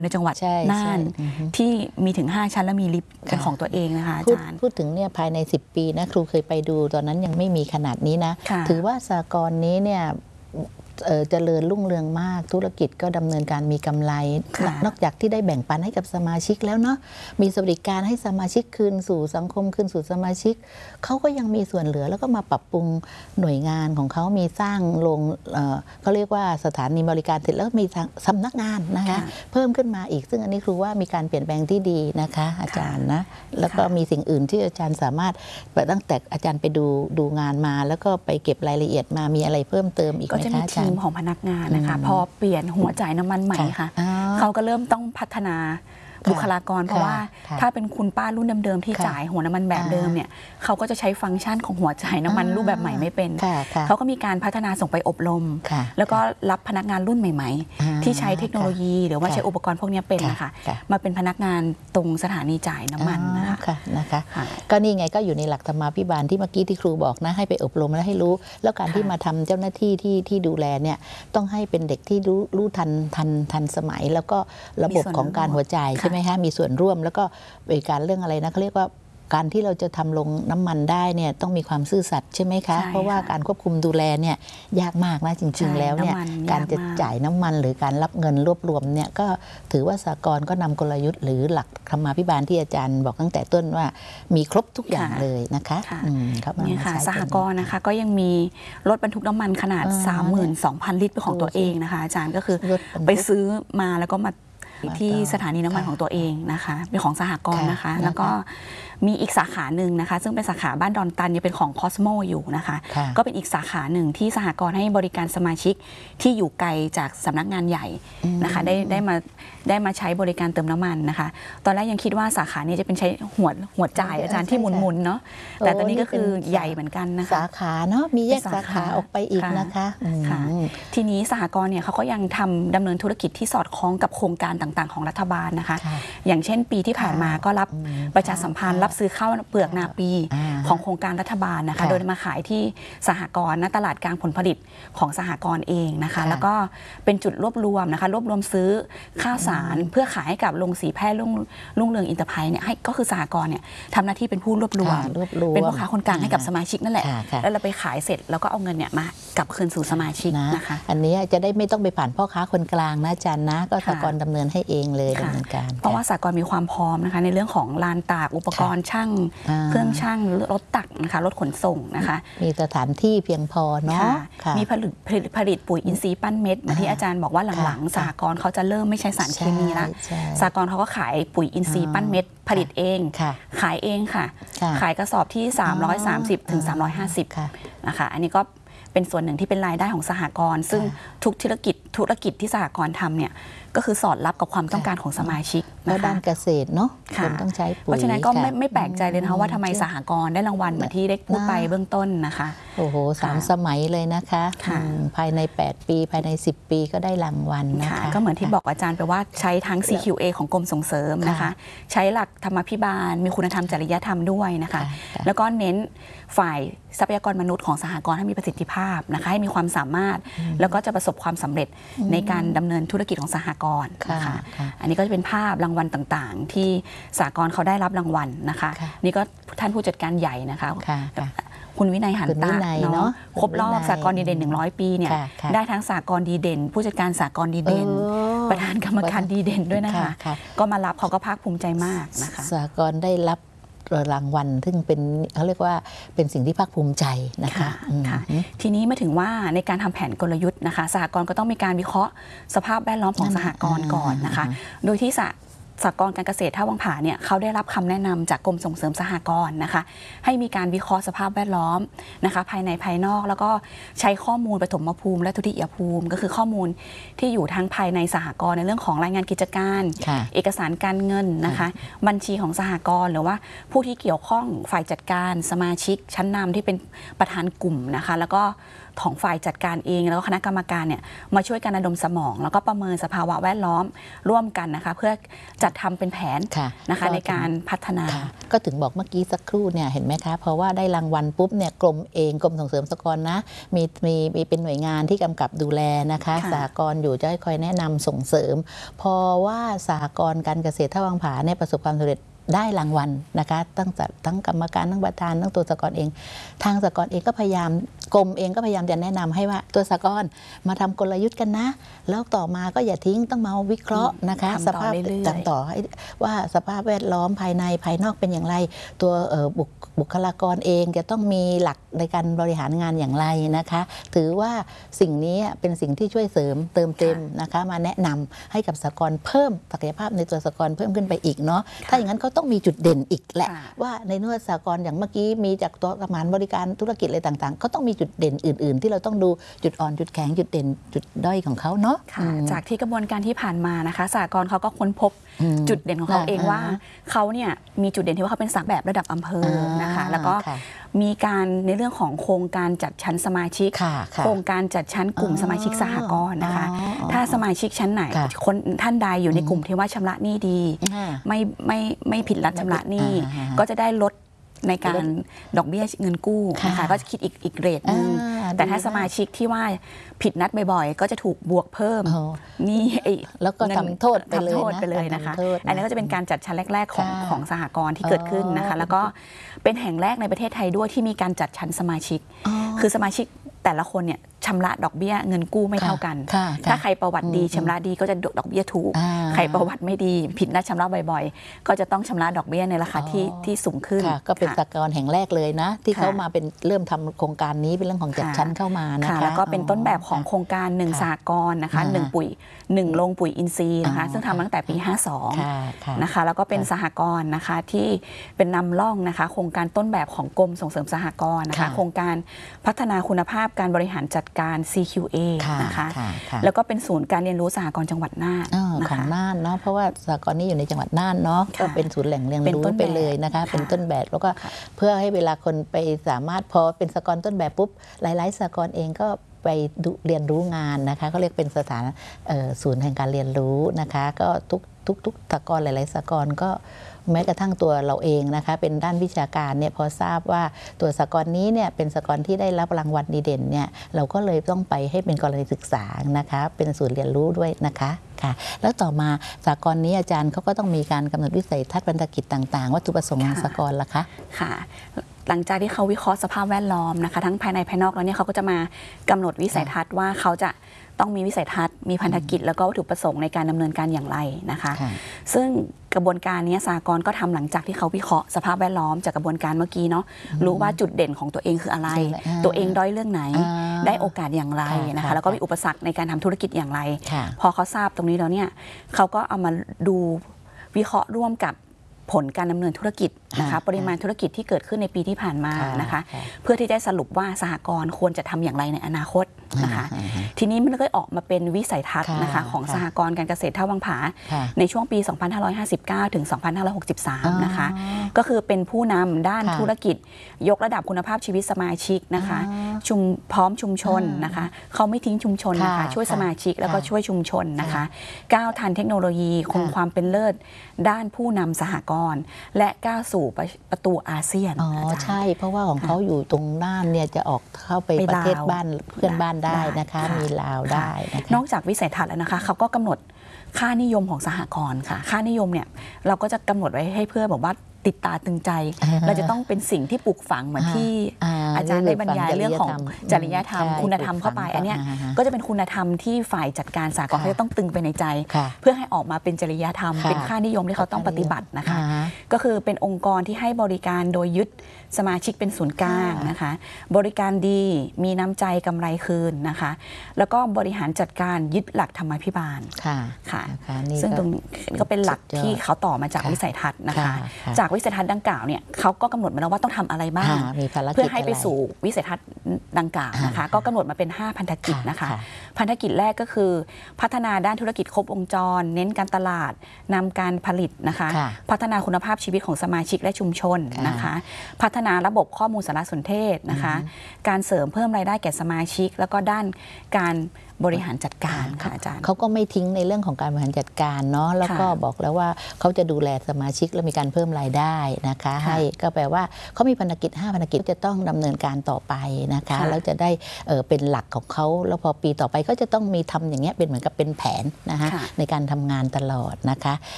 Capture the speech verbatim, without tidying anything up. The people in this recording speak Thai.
ในจังหวัดน่านที่มีถึงห้าชั้นและมีลิฟต์เป็นของตัวเองนะคะอาจารย์พูดถึงเนี่ยภายในสิบปีนะครูเคยไปดูตอนนั้นยังไม่มีขนาดนี้นะถือว่าสหกรณ์นี้เนี่ยเจริญรุ่งเรืองมากธุรกิจก็ดำเนินการมีกำไรนอกจากที่ได้แบ่งปันให้กับสมาชิกแล้วเนาะมีสวัสดิการให้สมาชิกคืนสู่สังคมคืนสู่สมาชิกเขาก็ยังมีส่วนเหลือแล้วก็มาปรับปรุงหน่วยงานของเขามีสร้างโรงเขาเรียกว่าสถานีบริการเสร็จแล้วมีสำนักงานนะคะเพิ่มขึ้นมาอีกซึ่งอันนี้ครูว่ามีการเปลี่ยนแปลงที่ดีนะคะอาจารย์นะแล้วก็มีสิ่งอื่นที่อาจารย์สามารถตั้งแต่อาจารย์ไปดูดูงานมาแล้วก็ไปเก็บรายละเอียดมามีอะไรเพิ่มเติมอีกไหมคะอาจารย์ของพนักงานนะคะพอเปลี่ยนหัวจ่ายน้ำมันใหม่ค่ะเขาก็เริ่มต้องพัฒนาบุคลากรเพราะว่าถ้าเป็นคุณป้ารุ่นเดิมๆที่จ่ายหัวน้ำมันแบบเดิมเนี่ยเขาก็จะใช้ฟังก์ชันของหัวจ่ายน้ำมันรูปแบบใหม่ไม่เป็นเขาก็มีการพัฒนาส่งไปอบรมแล้วก็รับพนักงานรุ่นใหม่ๆที่ใช้เทคโนโลยีหรือว่าใช้อุปกรณ์พวกนี้เป็นนะคะมาเป็นพนักงานตรงสถานีจ่ายน้ำมันนะคะนะคะก็นี่ไงก็อยู่ในหลักธรรมาภิบาลที่เมื่อกี้ที่ครูบอกนะให้ไปอบรมแล้วให้รู้แล้วการที่มาทำเจ้าหน้าที่ที่ที่ดูแลเนี่ยต้องให้เป็นเด็กที่รู้รู้ทันทันทันสมัยแล้วก็ระบบของการหัวจ่ายไหมคะมีส่วนร่วมแล้วก็เป็นการเรื่องอะไรนะเขาเรียกว่าการที่เราจะทำลงน้ำมันได้เนี่ยต้องมีความซื่อสัตย์ใช่ไหมคะเพราะว่าการควบคุมดูแลเนี่ยยากมากนะจริงๆแล้วเนี่ยการจะจ่ายน้ำมันหรือการรับเงินรวบรวมเนี่ยก็ถือว่าสหกรณ์ก็นำกลยุทธ์หรือหลักธรรมาภิบาลที่อาจารย์บอกตั้งแต่ต้นว่ามีครบทุกอย่างเลยนะคะนี่ค่ะสหกรณ์นะคะก็ยังมีรถบรรทุกน้ำมันขนาด สามหมื่นสองพัน ลิตรเป็นของตัวเองนะคะอาจารย์ก็คือไปซื้อมาแล้วก็มาที่สถานีน้ำมันของตัวเองนะคะเป็นของสหกรณ์นะคะแล้วก็มีอีกสาขาหนึ่งนะคะซึ่งเป็นสาขาบ้านดอนตันยังเป็นของคอสโมอยู่นะคะก็เป็นอีกสาขาหนึ่งที่สหกรณ์ให้บริการสมาชิกที่อยู่ไกลจากสำนักงานใหญ่นะคะได้ได้มาได้มาใช้บริการเติมน้ำมันนะคะตอนแรกยังคิดว่าสาขานี้จะเป็นใช้หัวหัวจ่ายอาจารย์ที่หมุนๆเนาะแต่ตอนนี้ก็คือใหญ่เหมือนกันนะคะสาขาเนาะมีแยกสาขาออกไปอีกนะคะทีนี้สหกรณ์เนี่ยเขาก็ยังทำดำเนินธุรกิจที่สอดคล้องกับโครงการต่างๆของรัฐบาลนะคะอย่างเช่นปีที่ผ่านมาก็รับประชาสัมพันธ์รับซื้อข้าวเปลือกนาปีของโครงการรัฐบาลนะคะโดยมาขายที่สหกรณ์ณตลาดกลางผลผลิตของสหกรณ์เองนะคะแล้วก็เป็นจุดรวบรวมนะคะรวบรวมซื้อข้าวสารเพื่อขายให้กับโรงสีแพทย์รุ่งเรืองอินเตอร์ไพรส์เนี่ยให้ก็คือสหกรณ์เนี่ยทำหน้าที่เป็นผู้รวบรวมเป็นพ่อค้าคนกลางให้กับสมาชิกนั่นแหละแล้วเราไปขายเสร็จแล้วก็เอาเงินเนี่ยมากลับคืนสู่สมาชิกนะคะอันนี้จะได้ไม่ต้องไปผ่านพ่อค้าคนกลางนะอาจารย์นะก็สหกรณ์ดำเนินให้เองเลยดำเนินการเพราะว่าสหกรณ์มีความพร้อมนะคะในเรื่องของลานตากอุปกรณ์ช่างเครื่องช่างรถตักนะคะรถขนส่งนะคะมีสถานที่เพียงพอเนาะมีผลิตผลิตปุ๋ยอินทรีย์ปั้นเม็ดเหมือนที่อาจารย์บอกว่าหลังๆสหกรณ์เขาจะเริ่มไม่ใช้สารเคมีละสหกรณ์เขาก็ขายปุ๋ยอินทรีย์ปั้นเม็ดผลิตเองขายเองค่ะขายกระสอบที่สามร้อยสามสิบถึงสามร้อยห้าสิบนะคะอันนี้ก็เป็นส่วนหนึ่งที่เป็นรายได้ของสหกรณ์ซึ่งทุกธุรกิจธุรกิจที่สหกรณ์ทำเนี่ยก็คือสอดรับกับความต้องการของสมาชิกแล้วด้านเกษตรเนาะคนต้องใช้ปุ๋ยเพราะฉะนั้นก็ไม่ไม่แปลกใจเลยนะคะว่าทำไมสหกรณ์ได้รางวัลเหมือนที่ได้พูดไปเบื้องต้นนะคะโอ้โหสามสมัยเลยนะคะภายในแปดปีภายในสิบปีก็ได้รางวัลนะคะก็เหมือนที่บอกอาจารย์ไปว่าใช้ทั้ง ซี คิว เอ ของกรมส่งเสริมนะคะใช้หลักธรรมาภิบาลมีคุณธรรมจริยธรรมด้วยนะคะแล้วก็เน้นฝ่ายทรัพยากรมนุษย์ของสหกรณ์ให้มีประสิทธิภาพนะคะให้มีความสามารถแล้วก็จะประสบความสำเร็จในการดำเนินธุรกิจของสหกรณ์นะคะอันนี้ก็จะเป็นภาพรางวัลต่างๆที่สหกรณ์เขาได้รับรางวัลนะคะนี่ก็ท่านผู้จัดการใหญ่นะคะคุณวินัยหันตะเนาะครบรอบสหกรณ์ดีเด่นหนึ่งร้อยปีเนี่ยได้ทั้งสหกรณ์ดีเด่นผู้จัดการสหกรณ์ดีเด่นประธานกรรมการดีเด่นด้วยนะคะก็มารับเขาก็ภาคภูมิใจมากนะคะสหกรณ์ได้รับรางวัลซึ่งเป็นเขาเรียกว่าเป็นสิ่งที่ภาคภูมิใจนะคะทีนี้มาถึงว่าในการทำแผนกลยุทธ์นะคะสหกรณ์ก็ต้องมีการวิเคราะห์สภาพแวดล้อมของสหกรณ์ก่อนนะคะโดยที่สหกรณ์การเกษตรท่าวังผาเนี่ยเขาได้รับคำแนะนำจากกรมส่งเสริมสหกรณ์นะคะให้มีการวิเคราะห์สภาพแวดล้อมนะคะภายในภายนอกแล้วก็ใช้ข้อมูลปฐมภูมิและทุติยภูมิก็คือข้อมูลที่อยู่ทั้งภายในสหกรณ์ในเรื่องของรายงานกิจการเอกสารการเงินนะคะบัญชีของสหกรณ์หรือว่าผู้ที่เกี่ยวข้องฝ่ายจัดการสมาชิกชั้นนำที่เป็นประธานกลุ่มนะคะแล้วก็ของฝ่ายจัดการเองแล้วก็คณะกรรมการเนี่ยมาช่วยกันระดมสมองแล้วก็ประเมินสภาวะแวดล้อมร่วมกันนะคะเพื่อจัดทำเป็นแผนนะคะในการพัฒนาก็ถึงบอกเมื่อกี้สักครู่เนี่ยเห็นไหมคะเพราะว่าได้รางวัลปุ๊บเนี่ยกรมเองกรมส่งเสริมสหกรณ์นะมีมีมีเป็นหน่วยงานที่กำกับดูแลนะคะสหกรณ์อยู่จะคอยแนะนำส่งเสริมพอว่าสหกรณ์การเกษตรท่าวังผาเนี่ยประสบความสำเร็จได้รางวัลนะคะตั้งแต่ทั้งกรรมการทั้งประธานทั้งตัวสหกรณ์เองทางสหกรณ์เองก็พยายามกรมเองก็พยายามจะแนะนำให้ว่าตัวสหกรณ์มาทำกลยุทธ์กันนะแล้วต่อมาก็อย่าทิ้งต้องมาวิเคราะห์นะคะสภาพจังต่อให้ว่าสภาพแวดล้อมภายในภายนอกเป็นอย่างไรตัวบุคบุคลากรเองจะต้องมีหลักในการบริหารงานอย่างไรนะคะถือว่าสิ่งนี้เป็นสิ่งที่ช่วยเสริมเติมเต็มนะคะมาแนะนำให้กับสหกรณ์เพิ่มศักยภาพในตัวสหกรณ์เพิ่มขึ้นไปอีกเนาะถ้าอย่างนั้นก็ต้องมีจุดเด่นอีกแหละว่าในเนื้อสหกรณ์อย่างเมื่อกี้มีจากตัวสมานบริการธุรกิจอะไรต่างๆก็ต้องมีจุดเด่นอื่นๆที่เราต้องดูจุดอ่อนจุดแข็งจุดเด่นจุดด้อยของเขาเนาะจากที่กระบวนการที่ผ่านมานะคะสหกรณ์เขาก็ค้นพบจุดเด่นของเขาเองว่าเขาเนี่ยมีจุดเด่นที่ว่าเขาเป็นสหแบบระดับอำเภอนะคะแล้วก็มีการในเรื่องของโครงการจัดชั้นสมาชิกโครงการจัดชั้นกลุ่มสมาชิกสหกรณ์นะคะถ้าสมาชิกชั้นไหนคนท่านใดอยู่ในกลุ่มที่ว่าชำระหนี้ดีไม่ไม่ไม่ผิดนัดชำระหนี้ก็จะได้ลดในการดอกเบี้ยเงินกู้นะคะก็จะคิดอีกอีกเรทนึงแต่ถ้าสมาชิกที่ว่าผิดนัดบ่อยๆก็จะถูกบวกเพิ่มนี่แล้วก็ทำโทษไปเลยนะไปเลยนะคะอันนี้ก็จะเป็นการจัดชั้นแรกๆของของสหกรณ์ที่เกิดขึ้นนะคะแล้วก็เป็นแห่งแรกในประเทศไทยด้วยที่มีการจัดชั้นสมาชิกคือสมาชิกแต่ละคนเนี่ยชำระดอกเบี้ยเงินกู้ไม่เท่ากันถ้าใครประวัติดีชำระดีก็จะดอกเบี้ยถูกใครประวัติไม่ดีผิดนัดชำระบ่อยๆก็จะต้องชำระดอกเบี้ยในราคาที่ที่สูงขึ้นก็เป็นสหกรณ์แห่งแรกเลยนะที่เขามาเป็นเริ่มทำโครงการนี้เป็นเรื่องของจัดชั้นเข้ามานะคะแล้วก็เป็นต้นแบบของโครงการหนึ่งสหกรณ์นะคะหนึ่งปุ๋ยหนึ่งลงปุ๋ยอินทรีย์นะคะซึ่งทำมาตั้งแต่ปีห้าสองนะคะแล้วก็เป็นสหกรณ์นะคะที่เป็นนำร่องนะคะโครงการต้นแบบของกรมส่งเสริมสหกรณ์นะคะโครงการพัฒนาคุณภาพการบริหารจัดการ ซี คิว เอ นะคะแล้วก็เป็นศูนย์การเรียนรู้สหกรณ์จังหวัดน่านของน่านเนาะเพราะว่าสหกรณ์นี้อยู่ในจังหวัดน่านเนาะก็เป็นศูนย์แหล่งเรียนรู้ไปเลยนะคะเป็นต้นแบบแล้วก็เพื่อให้เวลาคนไปสามารถพอเป็นสหกรณ์ต้นแบบปุ๊บหลายๆสหกรณ์เองก็ไปเรียนรู้งานนะคะเขาเรียกเป็นสถานศูนย์แห่งการเรียนรู้นะคะก็ทุกทุกทุกสหกรณ์หลายๆสหกรณ์ก็แม้กระทั่งตัวเราเองนะคะเป็นด้านวิชาการเนี่ยพอทราบว่าตัวสหกรณ์นี้เนี่ยเป็นสหกรณ์ที่ได้รับรางวัลดีเด่นเนี่ยเราก็เลยต้องไปให้เป็นกรณีศึกษานะคะเป็นศูนย์เรียนรู้ด้วยนะคะค่ะแล้วต่อมาสหกรณ์นี้อาจารย์เขาก็ต้องมีการกำหนดวิสัยทัศน์พันธกิจต่างๆวัตถุประสงค์ของสหกรณ์ล่ะคะค่ะหลังจากที่เขาวิเคราะห์สภาพแวดล้อมนะคะทั้งภายในภายนอกแล้วเนี่ยเขาก็จะมากำหนดวิสัยทัศน์ว่าเขาจะต้องมีวิสัยทัศน์มีพันธกิจแล้วก็วัตถุประสงค์ในการดำเนินการอย่างไรนะคะซึ่งกระบวนการนี้สหกรณ์ก็ทำหลังจากที่เขาวิเคราะห์สภาพแวดล้อมจากกระบวนการเมื่อกี้เนาะรู้ว่าจุดเด่นของตัวเองคืออะไรตัวเองด้อยเรื่องไหนได้โอกาสอย่างไรนะคะแล้วก็มีอุปสรรคในการทำธุรกิจอย่างไรพอเขาทราบตรงนี้แล้วเนี่ยเขาก็เอามาดูวิเคราะห์ร่วมกับผลการดำเนินธุรกิจนะคะปริมาณธุรกิจที่เกิดขึ้นในปีที่ผ่านมานะคะเพื่อที่จะสรุปว่าสหกรณ์ควรจะทำอย่างไรในอนาคตนะคะทีนี้มันก็ออกมาเป็นวิสัยทัศน์นะคะของสหกรณ์การเกษตรท่าวังผาในช่วงปี สองพันห้าร้อยห้าสิบเก้า ถึง สองพันห้าร้อยหกสิบสาม นะคะก็คือเป็นผู้นำด้านธุรกิจยกระดับคุณภาพชีวิตสมาชิกนะคะชุมพร้อมชุมชนนะคะเขาไม่ทิ้งชุมชนนะคะช่วยสมาชิกแล้วก็ช่วยชุมชนนะคะก้าวทันเทคโนโลยีคงความเป็นเลิศด้านผู้นำสหกรณ์และก้าวสู่ประตูอาเซียนอ๋อใช่เพราะว่าของเขาอยู่ตรงน่านเนี่ยจะออกเข้าไปประเทศบ้านเพื่อนบ้านได้นะคะมีลาวได้นอกจากวิสัยทัศน์แล้วนะคะเขาก็กำหนดค่านิยมของสหกรณ์ค่ะค่านิยมเนี่ยเราก็จะกำหนดไว้ให้เพื่อแบบว่าติดตาตึงใจเราจะต้องเป็นสิ่งที่ปลูกฝังเหมือนที่อาจารย์ได้บรรยายเรื่องของจริยธรรมคุณธรรมเข้าไปอันนี้ก็จะเป็นคุณธรรมที่ฝ่ายจัดการสหกรณ์เขาจะต้องตึงไปในใจเพื่อให้ออกมาเป็นจริยธรรมเป็นค่านิยมที่เขาต้องปฏิบัตินะคะก็คือเป็นองค์กรที่ให้บริการโดยยึดสมาชิกเป็นศูนย์กลางนะคะบริการดีมีน้ำใจกำไรคืนนะคะแล้วก็บริหารจัดการยึดหลักธรรมาภิบาลค่ะซึ่งตรงนี้ก็เป็นหลักที่เขาต่อมาจากวิสัยทัศน์นะคะจากวิสัยทัศน์ดังกล่าวเนี่ยเขาก็กำหนดมาแล้วว่าต้องทำอะไรบ้างเพื่อให้ไปสู่วิสัยทัศน์ดังกล่าวนะคะก็กำหนดมาเป็นห้าพันธกิจนะคะพันธกิจแรกก็คือพัฒนาด้านธุรกิจครบวงจรเน้นการตลาดนำการผลิตนะคะพัฒนาคุณภาพชีวิตของสมาชิกและชุมชนนะคะพัฒนาระบบข้อมูลสารสนเทศนะคะการเสริมเพิ่มรายได้แก่สมาชิกแล้วก็ด้านการบริหารจัดการค่ะอาจารย์เขาก็ไม่ทิ้งในเรื่องของการบริหารจัดการเนาะแล้วก็บอกแล้วว่าเขาจะดูแลสมาชิกและมีการเพิ่มรายได้นะคะให้ก็แปลว่าเขามีภารกิจห้าภารกิจจะต้องดำเนินการต่อไปนะคะแล้วจะได้เออเป็นหลักของเขาแล้วพอปีต่อไปก็จะต้องมีทำอย่างเงี้ยเป็นเหมือนกับเป็นแผนนะคะในการทำงานตลอดนะคะ